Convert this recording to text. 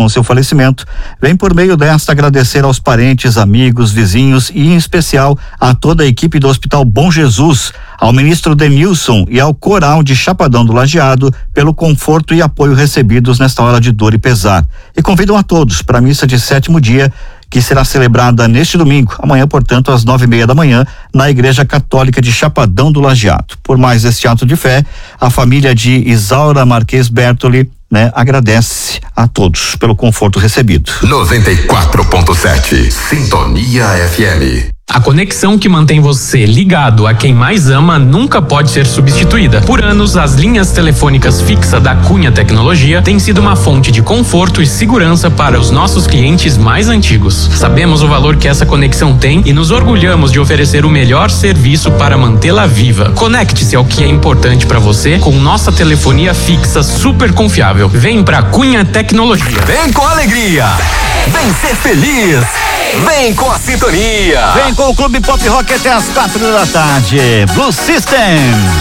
com seu falecimento, vem por meio desta agradecer aos parentes, amigos, vizinhos e em especial a toda a equipe do Hospital Bom Jesus, ao ministro Denilson e ao coral de Chapadão do Lajeado pelo conforto e apoio recebidos nesta hora de dor e pesar. E convidam a todos para a missa de 7º dia, que será celebrada neste domingo, amanhã, portanto, às 9:30 da manhã, na Igreja Católica de Chapadão do Lajeado. Por mais este ato de fé, a família de Isaura Marques Bertoli, agradece a todos pelo conforto recebido. 94.7 Sintonia FM. A conexão que mantém você ligado a quem mais ama nunca pode ser substituída. Por anos, as linhas telefônicas fixa da Cunha Tecnologia têm sido uma fonte de conforto e segurança para os nossos clientes mais antigos. Sabemos o valor que essa conexão tem e nos orgulhamos de oferecer o melhor serviço para mantê-la viva. Conecte-se ao que é importante para você com nossa telefonia fixa super confiável. Vem pra Cunha Tecnologia. Vem com alegria! Vem ser feliz! Vem com a sintonia! Vem com o Clube Pop Rock até às 4 da tarde. Blue System.